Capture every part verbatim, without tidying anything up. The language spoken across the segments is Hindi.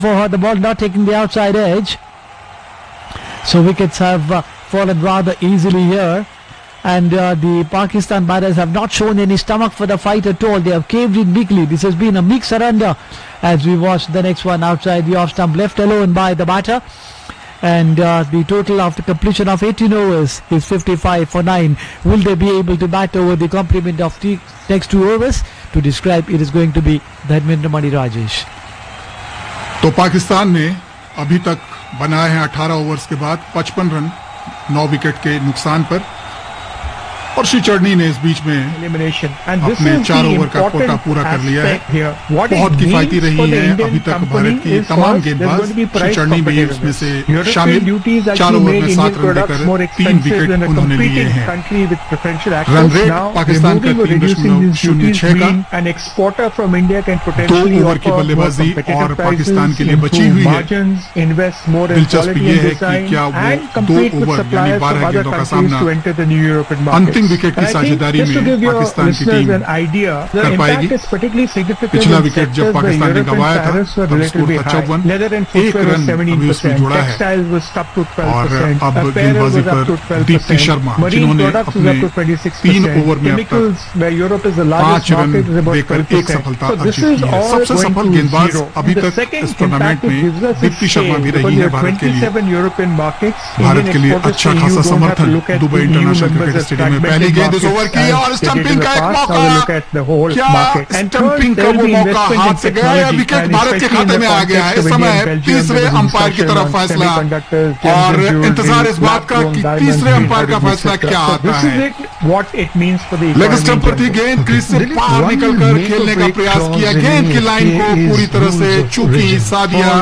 for her, the ball not taking the outside edge. So wickets have uh, fallen rather easily here. And uh, the Pakistan batters have not shown any stomach for the fight at all. They have caved in meekly. This has been a meek surrender as we watch the next one outside the off stump, left alone by the batter. And uh, the total after completion of eighteen overs is fifty-five for nine. Will they be able to bat over the complement of the next two overs? To describe, it is going to be Dharmendra Mani Rajesh. तो पाकिस्तान ने अभी तक बनाए हैं अठारह ओवर्स के बाद पचपन रन नौ विकेट के नुकसान पर और श्री चढ़नी ने इस बीच में अपने चार ओवर का कोटा पूरा कर लिया है। बहुत किफायती रही है अभी तक भारत की तमाम गेंदबाज। श्री चढ़नी भी उसमें से शामिल। चार ओवर में सात रन देकर तीन विकेट उन्होंने लिए हैं। रन रेट पाकिस्तान का तीन दशमलव शून्य छह का। दो ओवर की बल्लेबाजी और पाकिस्तान के लिए बची हुई है। दिलचस्प ये है कि क्या वो दो ओवर यानी बारह गेंदों का सामना अंतिम विकेट की साझेदारी में पाकिस्तान की टीम कर पाएगी। पिछला विकेट जब पाकिस्तान ने गंवाया था तब स्कोर था चौवन, एक रन अभी उसमें जुड़ा है। और अब गेंदबाजी पर दीप्ति शर्मा जिन्होंने अपने तीन ओवर में अब तक पांच रन देकर एक सफलता अर्जित की है। सबसे सफल गेंदबाज अभी तक इस टूर्नामेंट में दीप्ति शर्मा भी रही है भारत के लिए। भारत के लिए अच्छा खासा समर्थन दुबई इंटरनेशनल क्रिकेट स्टेडियम में पहली गेंद इस ओवर की और स्टंपिंग का एक मौका। क्या स्टंपिंग का वो मौका हाथ से गया या विकेट भारत के खाते में आ गया है? इस समय तीसरे अंपायर की तरफ फैसला और इंतजार इस बात का कि तीसरे अंपायर का फैसला क्या आता है। लेग स्टंप पर थी गेंद, क्रीज से बाहर निकलकर खेलने का प्रयास किया, गेंद की लाइन को पूरी तरह से चूकी Sadia.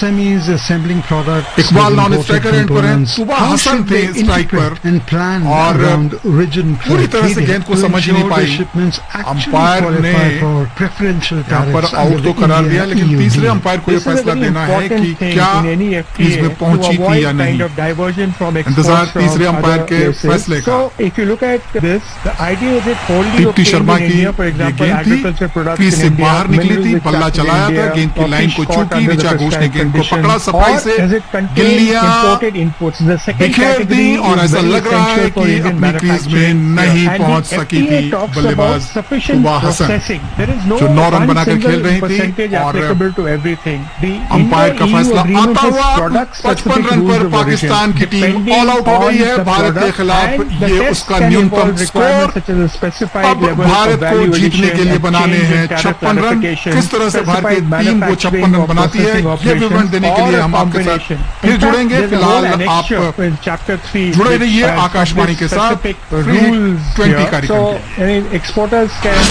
Iqbal non striker end पर है, सुबह हसन थे स्ट्राइक पर और पूरी तरह से गेंद को समझ ही नहीं पाई। अंपायर ने यहाँ पर आउट तो करार दिया, लेकिन तीसरे अंपायर को यह फैसला देना है कि क्या क्रीज में पहुंची थी या नहीं। इंतजार तीसरे अंपायर के फैसले का। दीप्ति शर्मा की गेंद थी, क्रीज से बाहर निकली थी, बल्ला चलाया था, गेंद की लाइन को चूकी, ऋचा घोष ने गेंद को पकड़ा, सफाई से गिल्लियां बिखेर दी और ऐसा लग रहा है कि अपनी क्रीज में नहीं पहुंच सकी थी बल्लेबाज सुबह हसन जो नौ रन बनाकर खेल रही थी। और अंपायर का फैसला आता हुआ पचपन रन पर पाकिस्तान की टीम ऑल आउट हो गई है भारत के खिलाफ। ये उसका न्यूनतम स्कोर अब भारत को जीतने के लिए बनाने हैं छप्पन रन। किस तरह से भारतीय टीम को छप्पन रन बनाती है ये विवरण देने के लिए हम आपके साथ फिर जुड़ेंगे। फिलहाल आप जुड़े रहिए आकाशवाणी के साथ रूल ट्वेंटी कार्यक्रम।